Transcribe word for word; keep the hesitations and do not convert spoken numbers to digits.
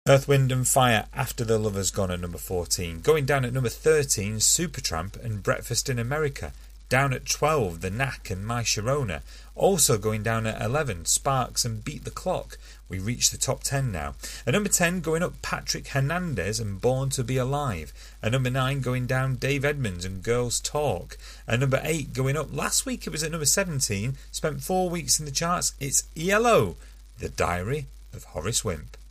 Earth, Wind and Fire, After the Lover's Gone at number fourteen. Going down at number thirteen, Supertramp and Breakfast in America. Down at twelve, The Knack and My Sharona. Also going down at eleven, Sparks and Beat the Clock. We reach the top ten now. At number ten, going up, Patrick Hernandez and Born to Be Alive. At number nine, going down, Dave Edmunds and Girls Talk. At number eight, going up, last week it was at number seventeen, spent four weeks in the charts, it's Yellow, The Diary of Horace Wimp.